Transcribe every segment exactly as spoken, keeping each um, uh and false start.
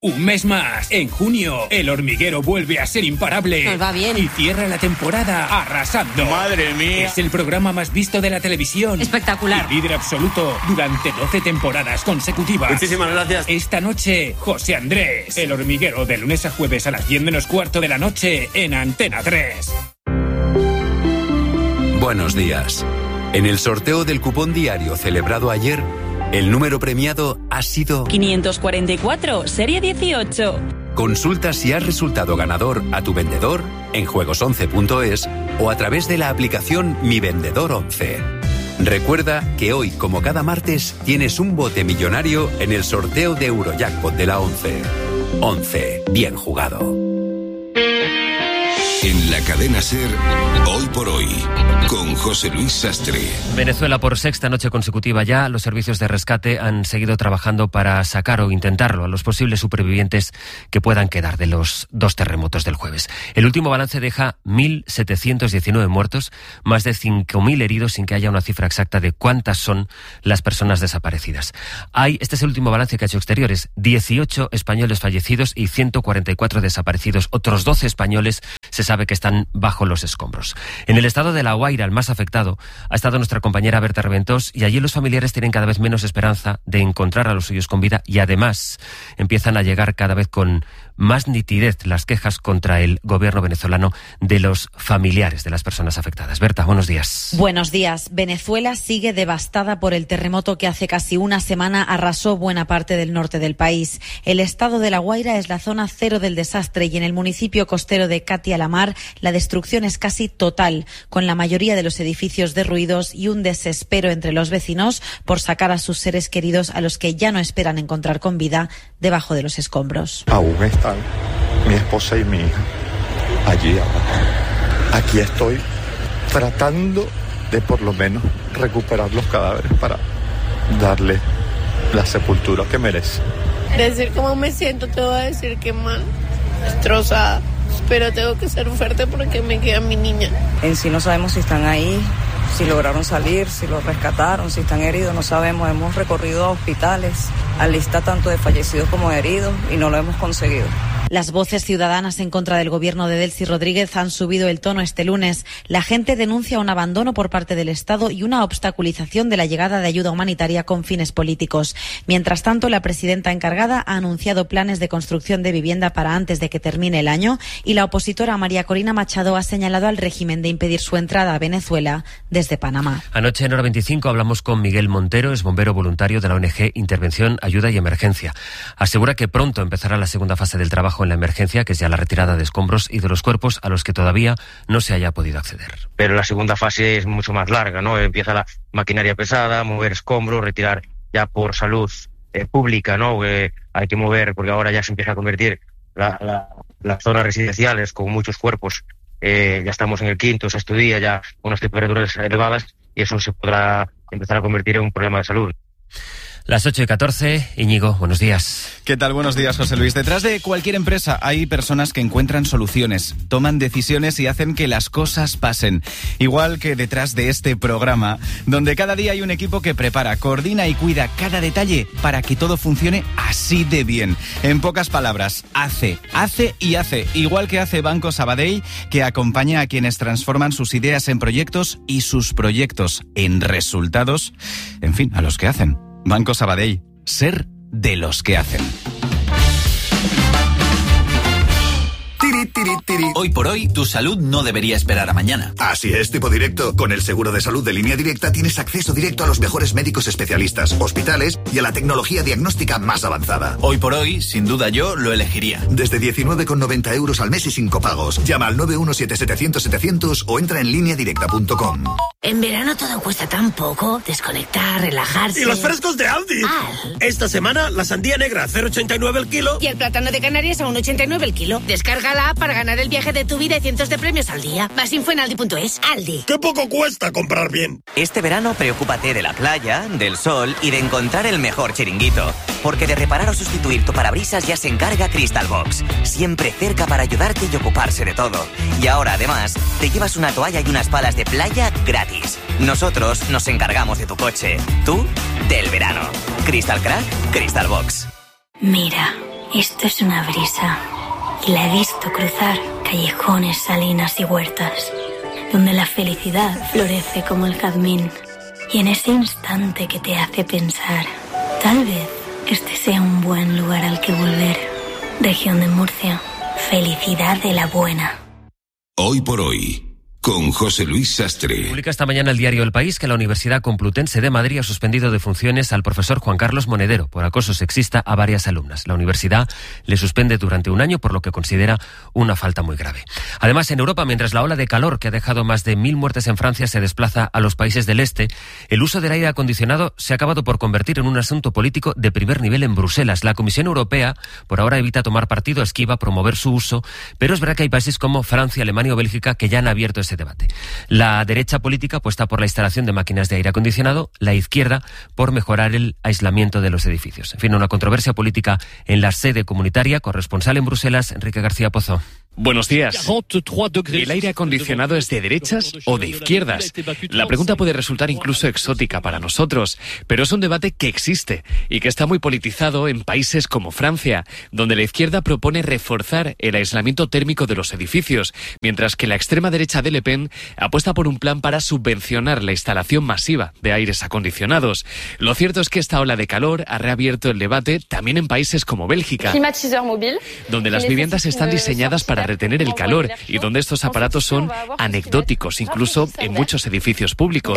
Un mes más. En junio, El Hormiguero vuelve a ser imparable. Nos va bien. Y cierra la temporada arrasando. ¡Madre mía! Es el programa más visto de la televisión. Espectacular. Y líder absoluto durante doce temporadas consecutivas. Muchísimas gracias. Esta noche, José Andrés. El Hormiguero, de lunes a jueves a las diez menos cuarto de la noche en Antena tres. Buenos días. En el sorteo del cupón diario celebrado ayer, el número premiado ha sido quinientos cuarenta y cuatro, serie dieciocho. Consulta si has resultado ganador a tu vendedor en juegos once punto es o a través de la aplicación Mi Vendedor once. Recuerda que hoy, como cada martes, tienes un bote millonario en el sorteo de Eurojackpot de la once. once. Bien jugado. En la cadena SER, Hoy por Hoy, con José Luis Sastre. Venezuela, por sexta noche consecutiva ya, los servicios de rescate han seguido trabajando para sacar o intentarlo a los posibles supervivientes que puedan quedar de los dos terremotos del jueves. El último balance deja mil setecientos diecinueve muertos, más de cinco mil heridos, sin que haya una cifra exacta de cuántas son las personas desaparecidas. Hay, este es el último balance que ha hecho Exteriores, dieciocho españoles fallecidos y ciento cuarenta y cuatro desaparecidos. Otros doce españoles se sabe que están bajo los escombros. En el estado de La Guaira, el más afectado, ha estado nuestra compañera Berta Reventós, y allí los familiares tienen cada vez menos esperanza de encontrar a los suyos con vida, y además empiezan a llegar cada vez con más nitidez las quejas contra el gobierno venezolano de los familiares de las personas afectadas. Berta, buenos días. Buenos días. Venezuela sigue devastada por el terremoto que hace casi una semana arrasó buena parte del norte del país. El estado de La Guaira es la zona cero del desastre, y en el municipio costero de Catia-la-Mar la destrucción es casi total, con la mayoría de los edificios derruidos y un desespero entre los vecinos por sacar a sus seres queridos, a los que ya no esperan encontrar con vida, debajo de los escombros. Aún están mi esposa y mi hija allí abajo. Aquí estoy tratando de por lo menos recuperar los cadáveres para darle la sepultura que merece. Decir cómo me siento, te voy a decir que mal, destrozada, pero tengo que ser fuerte porque me queda mi niña. En sí no sabemos si están ahí, si lograron salir, si los rescataron, si están heridos, no sabemos. Hemos recorrido hospitales, a lista tanto de fallecidos como de heridos, y no lo hemos conseguido. Las voces ciudadanas en contra del gobierno de Delcy Rodríguez han subido el tono este lunes. La gente denuncia un abandono por parte del Estado y una obstaculización de la llegada de ayuda humanitaria con fines políticos. Mientras tanto, la presidenta encargada ha anunciado planes de construcción de vivienda para antes de que termine el año, y la opositora María Corina Machado ha señalado al régimen de impedir su entrada a Venezuela desde Panamá. Anoche en Hora veinticinco hablamos con Miguel Montero, es bombero voluntario de la O N G Intervención, Ayuda y Emergencia. Asegura que pronto empezará la segunda fase del trabajo en la emergencia, que es ya la retirada de escombros y de los cuerpos a los que todavía no se haya podido acceder. Pero la segunda fase es mucho más larga, ¿no? Empieza la maquinaria pesada, mover escombros, retirar ya por salud eh, pública, ¿no? Eh, hay que mover, porque ahora ya se empieza a convertir la, la, las zonas residenciales con muchos cuerpos. Eh, ya estamos en el quinto, sexto día, ya con unas temperaturas elevadas, y eso se podrá empezar a convertir en un problema de salud. Las ocho y catorce, Íñigo, buenos días. ¿Qué tal? Buenos días, José Luis. Detrás de cualquier empresa hay personas que encuentran soluciones, toman decisiones y hacen que las cosas pasen. Igual que detrás de este programa, donde cada día hay un equipo que prepara, coordina y cuida cada detalle para que todo funcione así de bien. En pocas palabras, hace, hace y hace. Igual que hace Banco Sabadell, que acompaña a quienes transforman sus ideas en proyectos y sus proyectos en resultados. En fin, a los que hacen. Banco Sabadell, ser de los que hacen. Tiri, tiri, tiri. Hoy por hoy, tu salud no debería esperar a mañana. Así es, tipo directo. Con el seguro de salud de Línea Directa tienes acceso directo a los mejores médicos especialistas, hospitales y a la tecnología diagnóstica más avanzada. Hoy por hoy, sin duda yo lo elegiría. Desde diecinueve con noventa euros al mes y sin copagos. Llama al nueve uno siete setecientos setecientos o entra en línea directa punto com. En verano todo cuesta tan poco. Desconectar, relajarse. Y los frescos de Aldi. Al. Esta semana la sandía negra a cero coma ochenta y nueve el kilo. Y el plátano de Canarias a uno coma ochenta y nueve el kilo. Descarga la app para ganar el viaje de tu vida y cientos de premios al día. Más info en aldi punto es. Aldi. ¡Qué poco cuesta comprar bien! Este verano preocúpate de la playa, del sol y de encontrar el mejor chiringuito. Porque de reparar o sustituir tu parabrisas ya se encarga Crystal Box. Siempre cerca para ayudarte y ocuparse de todo. Y ahora, además, te llevas una toalla y unas palas de playa gratis. Nosotros nos encargamos de tu coche. Tú, del verano. Crystal Crack, Crystal Box. Mira, Esto es una brisa. Y la he visto cruzar callejones, salinas y huertas, donde la felicidad florece como el jazmín. Y en ese instante que te hace pensar, tal vez este sea un buen lugar al que volver. Región de Murcia. Felicidad de la buena. Hoy por hoy, con José Luis Sastre. Publica esta mañana el diario El País que la Universidad Complutense de Madrid ha suspendido de funciones al profesor Juan Carlos Monedero por acoso sexista a varias alumnas. La universidad le suspende durante un año por lo que considera una falta muy grave. Además, en Europa, mientras la ola de calor que ha dejado más de mil muertes en Francia se desplaza a los países del este, el uso del aire acondicionado se ha acabado por convertir en un asunto político de primer nivel en Bruselas. La Comisión Europea por ahora evita tomar partido, esquiva promover su uso, pero es verdad que hay países como Francia, Alemania o Bélgica que ya han abierto ese debate. La derecha política apuesta por la instalación de máquinas de aire acondicionado, la izquierda por mejorar el aislamiento de los edificios. En fin, una controversia política en la sede comunitaria. Corresponsal en Bruselas, Enrique García Pozo. Buenos días. ¿El aire acondicionado es de derechas o de izquierdas? La pregunta puede resultar incluso exótica para nosotros, pero es un debate que existe y que está muy politizado en países como Francia, donde la izquierda propone reforzar el aislamiento térmico de los edificios, mientras que la extrema derecha de Le Pen apuesta por un plan para subvencionar la instalación masiva de aires acondicionados. Lo cierto es que esta ola de calor ha reabierto el debate también en países como Bélgica, donde las viviendas están diseñadas para retener el calor y donde estos aparatos son anecdóticos, incluso en muchos edificios públicos.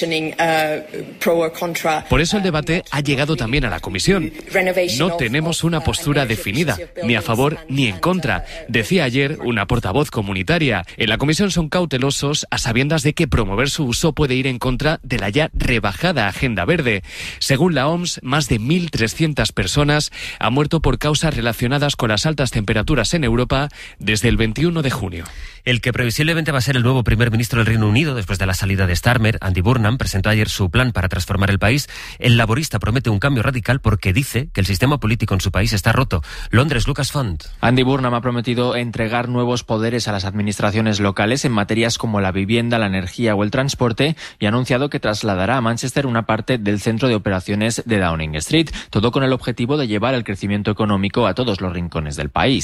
Por eso el debate ha llegado también a la Comisión. No tenemos una postura definida, ni a favor ni en contra, decía ayer una portavoz comunitaria. En la Comisión son cautelosos a sabiendas de que promover su uso puede ir en contra de la ya rebajada Agenda Verde. Según la O M S, más de mil trescientas personas han muerto por causas relacionadas con las altas temperaturas en Europa desde el veintiuno de junio. El que previsiblemente va a ser el nuevo primer ministro del Reino Unido después de la salida de Starmer, Andy Burnham, presentó ayer su plan para transformar el país. El laborista promete un cambio radical porque dice que el sistema político en su país está roto. Londres, Lucas Font. Andy Burnham ha prometido entregar nuevos poderes a las administraciones locales en materias como la vivienda, la energía o el transporte y ha anunciado que trasladará a Manchester una parte del centro de operaciones de Downing Street, todo con el objetivo de llevar el crecimiento económico a todos los rincones del país.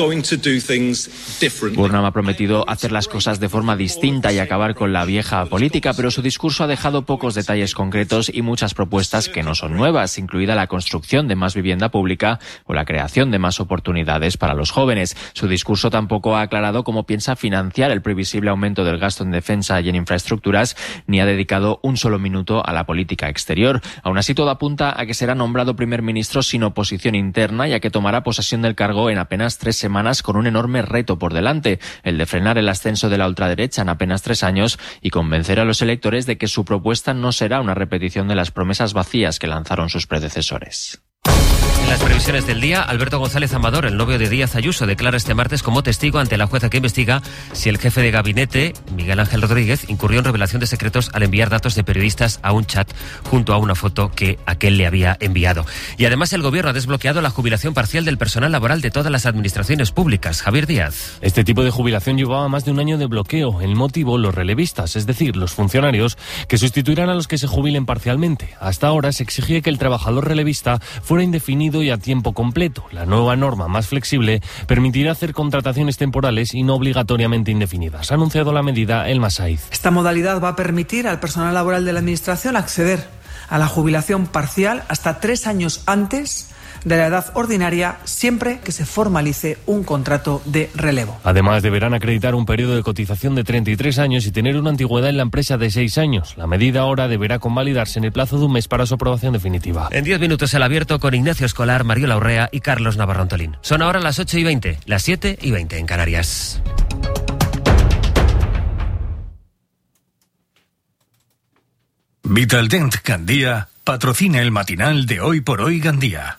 Burnham ha prometido hacer las cosas de forma distinta y acabar con la vieja política, pero su discurso ha dejado pocos detalles concretos y muchas propuestas que no son nuevas, incluida la construcción de más vivienda pública o la creación de más oportunidades para los jóvenes. Su discurso tampoco ha aclarado cómo piensa financiar el previsible aumento del gasto en defensa y en infraestructuras, ni ha dedicado un solo minuto a la política exterior. Aún así, todo apunta a que será nombrado primer ministro sin oposición interna y a que tomará posesión del cargo en apenas tres semanas con un enorme reto por delante, el de frenar el ascenso de la ultraderecha en apenas tres años y convencer a los electores de que su propuesta no será una repetición de las promesas vacías que lanzaron sus predecesores. En las previsiones del día, Alberto González Amador, el novio de Díaz Ayuso, declara este martes como testigo ante la jueza que investiga si el jefe de gabinete, Miguel Ángel Rodríguez, incurrió en revelación de secretos al enviar datos de periodistas a un chat junto a una foto que aquel le había enviado. Y además el gobierno ha desbloqueado la jubilación parcial del personal laboral de todas las administraciones públicas. Javier Díaz. Este tipo de jubilación llevaba más de un año de bloqueo. El motivo, los relevistas, es decir, los funcionarios que sustituirán a los que se jubilen parcialmente. Hasta ahora se exigía que el trabajador relevista fuera indefinido y a tiempo completo. La nueva norma, más flexible, permitirá hacer contrataciones temporales y no obligatoriamente indefinidas. Ha anunciado la medida el Masaiz. Esta modalidad va a permitir al personal laboral de la Administración acceder a la jubilación parcial hasta tres años antes de la edad ordinaria, siempre que se formalice un contrato de relevo. Además, deberán acreditar un periodo de cotización de treinta y tres años y tener una antigüedad en la empresa de seis años. La medida ahora deberá convalidarse en el plazo de un mes para su aprobación definitiva. En diez minutos el abierto con Ignacio Escolar, Mariola Urrea y Carlos Navarro Antolín. Son ahora las ocho y veinte, las siete y veinte en Canarias. Vitaldent Gandía patrocina el matinal de Hoy por Hoy Gandía.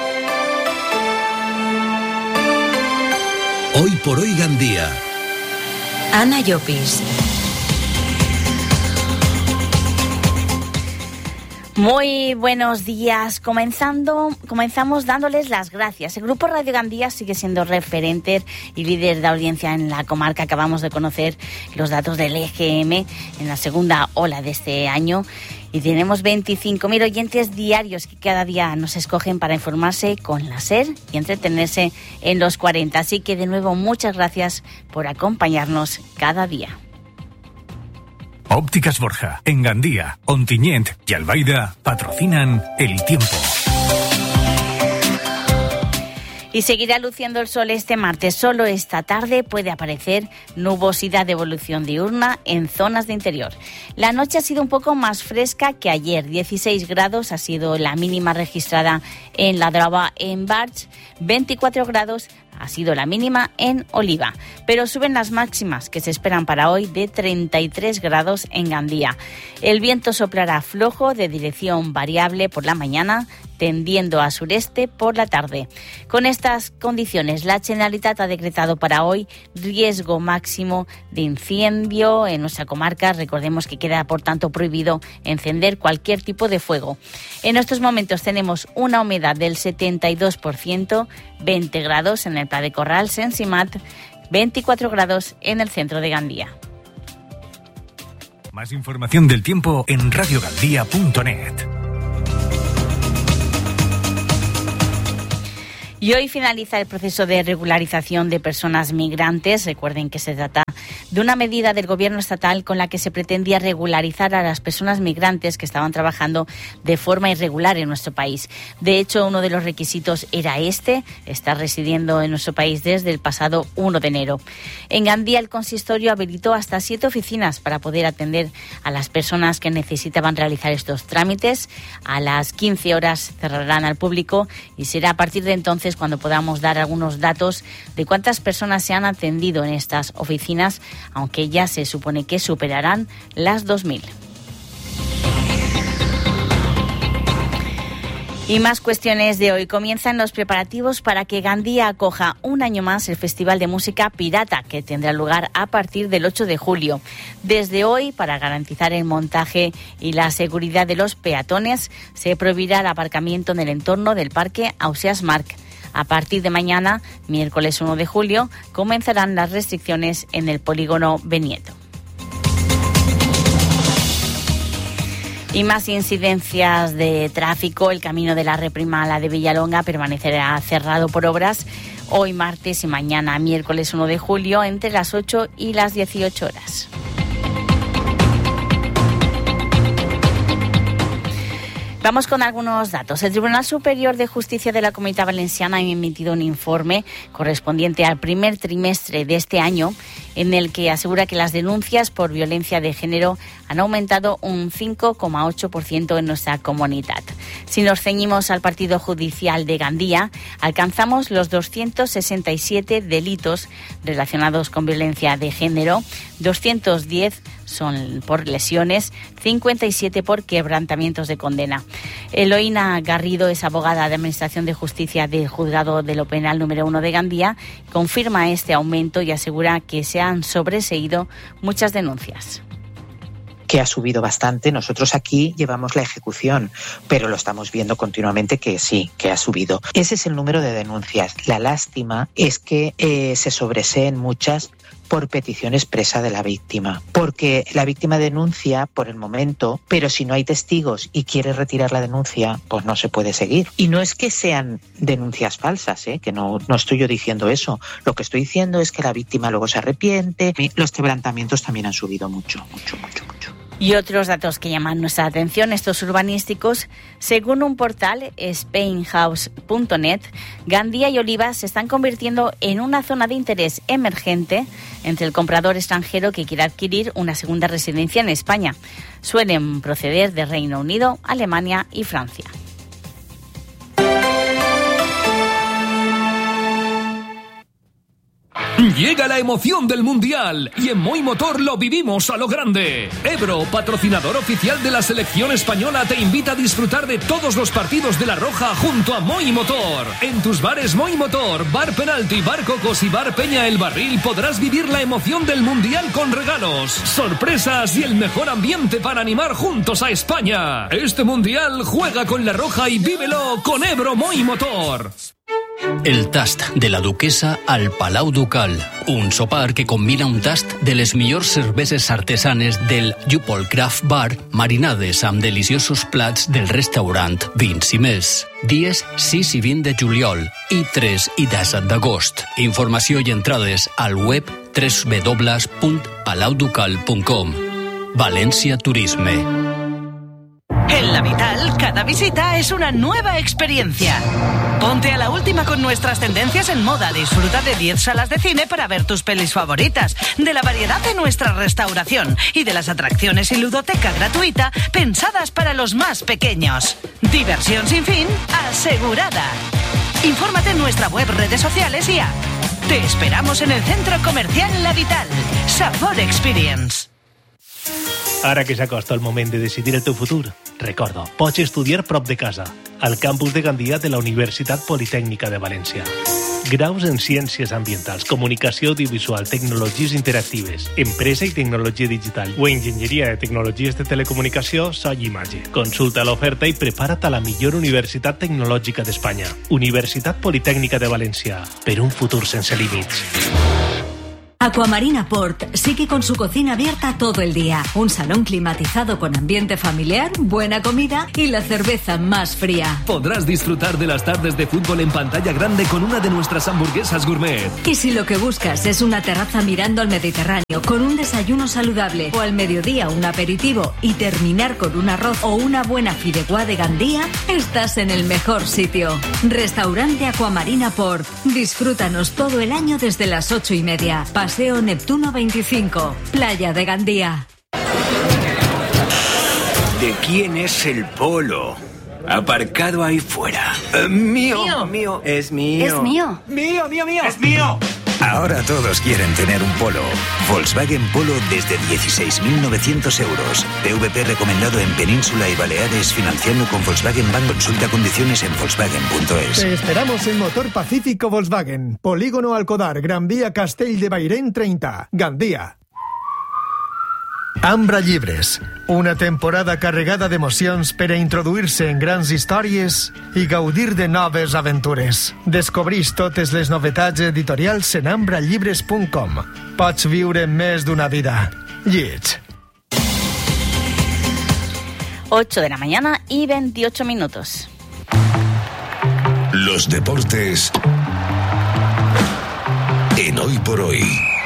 Hoy por Hoy Gandía. Ana Llopis. Muy buenos días. Comenzando, comenzamos dándoles las gracias. El Grupo Radio Gandía sigue siendo referente y líder de audiencia en la comarca. Acabamos de conocer los datos del E G M en la segunda ola de este año y tenemos veinticinco mil oyentes diarios que cada día nos escogen para informarse con la SER y entretenerse en los cuarenta. Así que de nuevo muchas gracias por acompañarnos cada día. Ópticas Borja, en Gandía, Ontinyent y Albaida patrocinan El Tiempo. Y seguirá luciendo el sol este martes. Solo esta tarde puede aparecer nubosidad de evolución diurna en zonas de interior. La noche ha sido un poco más fresca que ayer. dieciséis grados ha sido la mínima registrada en La Drava, en Barx. veinticuatro grados ha sido la mínima en Oliva, pero suben las máximas que se esperan para hoy de treinta y tres grados en Gandía. El viento soplará flojo de dirección variable por la mañana, tendiendo a sureste por la tarde. Con estas condiciones, la Generalitat ha decretado para hoy riesgo máximo de incendio en nuestra comarca. Recordemos que queda, por tanto, prohibido encender cualquier tipo de fuego. En estos momentos tenemos una humedad del setenta y dos por ciento, veinte grados en el Pla de Corral, Sensimat, veinticuatro grados en el centro de Gandía. Más información del tiempo en radio gandía punto net. Y hoy finaliza el proceso de regularización de personas migrantes. Recuerden que se trata de una medida del Gobierno estatal con la que se pretendía regularizar a las personas migrantes que estaban trabajando de forma irregular en nuestro país. De hecho, uno de los requisitos era este, estar residiendo en nuestro país desde el pasado primero de enero. En Gandía, el consistorio habilitó hasta siete oficinas para poder atender a las personas que necesitaban realizar estos trámites. A las quince horas cerrarán al público y será a partir de entonces cuando podamos dar algunos datos de cuántas personas se han atendido en estas oficinas, aunque ya se supone que superarán las dos mil. Y más cuestiones de hoy. Comienzan los preparativos para que Gandía acoja un año más el Festival de Música Pirata, que tendrá lugar a partir del ocho de julio. Desde hoy, para garantizar el montaje y la seguridad de los peatones, se prohibirá el aparcamiento en el entorno del Parque Ausiàs March. A partir de mañana, miércoles primero de julio, comenzarán las restricciones en el polígono Benieto. Y más incidencias de tráfico. El camino de la Reprima a la de Villalonga permanecerá cerrado por obras hoy martes y mañana miércoles primero de julio entre las ocho y las dieciocho horas. Vamos con algunos datos. El Tribunal Superior de Justicia de la Comunitat Valenciana ha emitido un informe correspondiente al primer trimestre de este año en el que asegura que las denuncias por violencia de género han aumentado un cinco coma ocho por ciento en nuestra comunidad. Si nos ceñimos al partido judicial de Gandía, alcanzamos los doscientos sesenta y siete delitos relacionados con violencia de género, doscientos diez son por lesiones, cincuenta y siete por quebrantamientos de condena. Eloína Garrido es abogada de Administración de Justicia del Juzgado de lo Penal número uno de Gandía, confirma este aumento y asegura que se han sobreseído muchas denuncias. Que ha subido bastante. Nosotros aquí llevamos la ejecución, pero lo estamos viendo continuamente que sí, que ha subido. Ese es el número de denuncias. La lástima es que eh, se sobreseen muchas por petición expresa de la víctima, porque la víctima denuncia por el momento, pero si no hay testigos y quiere retirar la denuncia, pues no se puede seguir. Y no es que sean denuncias falsas, ¿eh? que no, no estoy yo diciendo eso. Lo que estoy diciendo es que la víctima luego se arrepiente. Los quebrantamientos también han subido mucho, mucho, mucho, mucho. Y otros datos que llaman nuestra atención, estos urbanísticos. Según un portal, spainhouse punto net, Gandía y Oliva se están convirtiendo en una zona de interés emergente entre el comprador extranjero que quiere adquirir una segunda residencia en España. Suelen proceder de Reino Unido, Alemania y Francia. Llega la emoción del Mundial y en Moi Motor lo vivimos a lo grande. Ebro, patrocinador oficial de la selección española, te invita a disfrutar de todos los partidos de La Roja junto a Moi Motor. En tus bares Moi Motor, Bar Penalti, Bar Cocos y Bar Peña El Barril podrás vivir la emoción del Mundial con regalos, sorpresas y el mejor ambiente para animar juntos a España. Este Mundial juega con La Roja y vívelo con Ebro Moi Motor. El tast de la duquesa al Palau Ducal. Un sopar que combina un tast de les millors cerveses artesanes del Jupol Craft Bar marinades amb deliciosos plats del restaurant Vins i Més. Dies sis i vint de juliol i tres i disset d'agost. Informació i entrades al web w w w punt palau ducal punt com. València Turisme. En La Vital, cada visita es una nueva experiencia. Ponte a la última con nuestras tendencias en moda. Disfruta de diez salas de cine para ver tus pelis favoritas, de la variedad de nuestra restauración y de las atracciones y ludoteca gratuita pensadas para los más pequeños. Diversión sin fin asegurada. Infórmate en nuestra web, redes sociales y app. Te esperamos en el Centro Comercial La Vital. Sabor Experience. Ara que s'acosta el moment de decidir el teu futur, recorda, pots estudiar prop de casa, al campus de Gandia de la Universitat Politècnica de València. Graus en Ciències Ambientals, Comunicació Audiovisual, Tecnologies Interactives, Empresa i Tecnologia Digital o Enginyeria de Tecnologies de Telecomunicació, so i imatge. Consulta l'oferta i prepara't a la millor universitat tecnològica d'Espanya. Universitat Politècnica de València, per un futur sense límits. Aquamarina Port sigue con su cocina abierta todo el día. Un salón climatizado con ambiente familiar, buena comida y la cerveza más fría. Podrás disfrutar de las tardes de fútbol en pantalla grande con una de nuestras hamburguesas gourmet. Y si lo que buscas es una terraza mirando al Mediterráneo con un desayuno saludable o al mediodía un aperitivo y terminar con un arroz o una buena fideuá de Gandía, estás en el mejor sitio. Restaurante Aquamarina Port. Disfrútanos todo el año desde las ocho y media. Paseo Neptuno veinticinco, Playa de Gandía. ¿De quién es el polo? Aparcado ahí fuera. Uh, mío, mío, mío. Es mío. Es mío. Mío, mío, mío. Es mío. Ahora todos quieren tener un Polo. Volkswagen Polo desde dieciséis mil novecientos euros. P V P recomendado en Península y Baleares, financiando con Volkswagen Bank. Consulta condiciones en volkswagen punto es. Te esperamos en Motor Pacífico Volkswagen. Polígono Alcodar, Gran Vía Castell de Bairén treinta, Gandía. Ambra Llibres, una temporada carregada d'emocions per a introduir-se en grans històries i gaudir de noves aventures. Descobrís totes les novetats editorials en ambra llibres punt com. Pots viure més d'una vida. Lleig. ocho de la mañana y veintiocho minutos. Los deportes en Hoy por Hoy.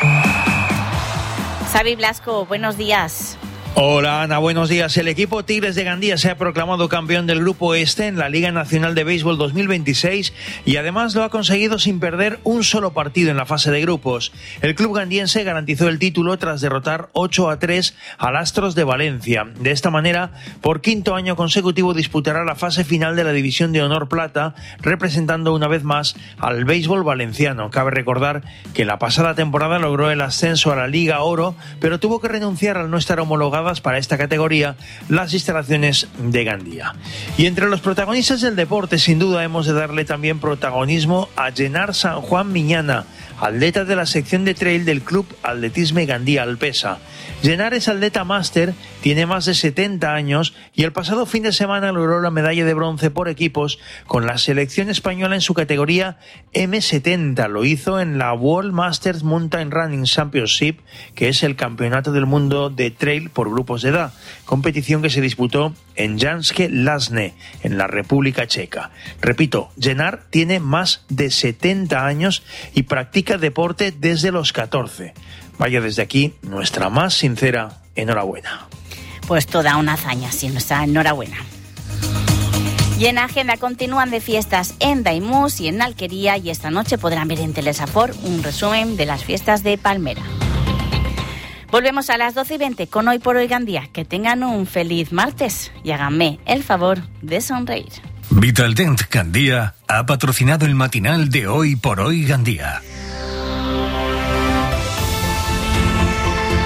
Xavi Blasco, buenos días. Hola Ana, buenos días. El equipo Tigres de Gandía se ha proclamado campeón del Grupo Este en la Liga Nacional de Béisbol dos mil veintiséis y además lo ha conseguido sin perder un solo partido en la fase de grupos. El club gandiense garantizó el título tras derrotar ocho a tres al Astros de Valencia. De esta manera, por quinto año consecutivo disputará la fase final de la División de Honor Plata, representando una vez más al béisbol valenciano. Cabe recordar que la pasada temporada logró el ascenso a la Liga Oro, pero tuvo que renunciar al no estar homologado para esta categoría las instalaciones de Gandía. Y entre los protagonistas del deporte, sin duda hemos de darle también protagonismo a Genar San Juan Miñana, atleta de la sección de trail del Club Atletisme Gandía Alpesa. Genar es atleta máster, tiene más de setenta años y el pasado fin de semana logró la medalla de bronce por equipos con la selección española en su categoría eme setenta. Lo hizo en la World Masters Mountain Running Championship, que es el campeonato del mundo de trail por grupos de edad, competición que se disputó en Janske Lasne, en la República Checa. Repito, Genar tiene más de setenta años y practica deporte desde los catorce. Vaya, desde aquí nuestra más sincera enhorabuena. Pues toda una hazaña, sí, nuestra enhorabuena. Y en agenda continúan de fiestas en Daimús y en Alquería, y esta noche podrán ver en Telesafor un resumen de las fiestas de Palmera. Volvemos a las doce y veinte con Hoy por Hoy Gandía. Que tengan un feliz martes y háganme el favor de sonreír. Vitaldent Gandía ha patrocinado el matinal de Hoy por Hoy Gandía.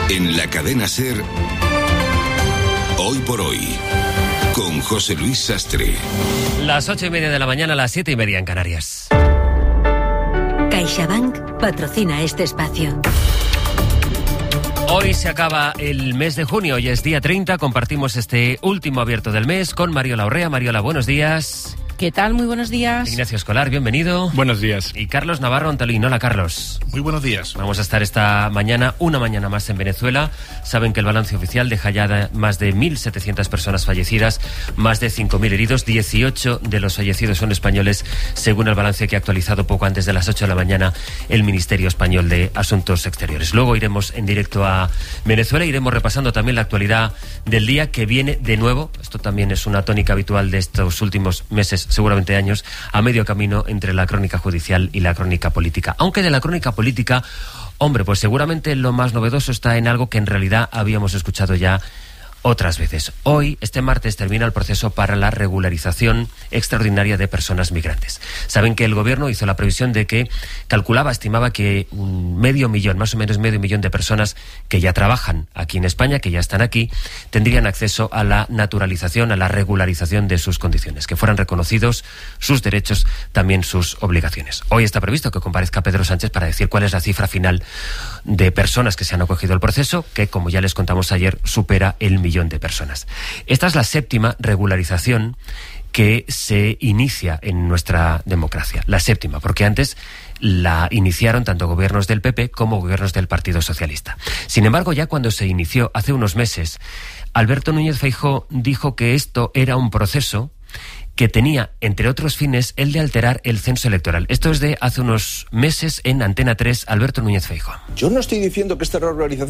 En la cadena SER, Hoy por Hoy, con José Luis Sastre. Las ocho y media de la mañana, las siete y media en Canarias. CaixaBank patrocina este espacio. Hoy se acaba el mes de junio, hoy es día treinta, compartimos este último abierto del mes con Mariola Urrea. Mariola, buenos días. ¿Qué tal? Muy buenos días. Ignacio Escolar, bienvenido. Buenos días. Y Carlos Navarro Antolín. Hola, Carlos. Muy buenos días. Vamos a estar esta mañana, una mañana más en Venezuela. Saben que el balance oficial deja ya de más de mil setecientas personas fallecidas, más de cinco mil heridos. dieciocho de los fallecidos son españoles, según el balance que ha actualizado poco antes de las ocho de la mañana el Ministerio Español de Asuntos Exteriores. Luego iremos en directo a Venezuela, iremos repasando también la actualidad del día que viene de nuevo. Esto también es una tónica habitual de estos últimos meses, seguramente años, a medio camino entre la crónica judicial y la crónica política. Aunque de la crónica política, hombre, pues seguramente lo más novedoso está en algo que en realidad habíamos escuchado ya otras veces. Hoy, este martes, termina el proceso para la regularización extraordinaria de personas migrantes. Saben que el gobierno hizo la previsión de que calculaba, estimaba que un medio millón, más o menos medio millón de personas que ya trabajan aquí en España, que ya están aquí, tendrían acceso a la naturalización, a la regularización de sus condiciones, que fueran reconocidos sus derechos, también sus obligaciones. Hoy está previsto que comparezca Pedro Sánchez para decir cuál es la cifra final de personas que se han acogido al proceso, que, como ya les contamos ayer, supera el millón millón de personas. Esta es la séptima regularización que se inicia en nuestra democracia. La séptima, porque antes la iniciaron tanto gobiernos del P P como gobiernos del Partido Socialista. Sin embargo, ya cuando se inició hace unos meses, Alberto Núñez Feijóo dijo que esto era un proceso que tenía, entre otros fines, el de alterar el censo electoral. Esto es de hace unos meses en Antena tres, Alberto Núñez Feijóo. Yo no estoy diciendo que esta regularización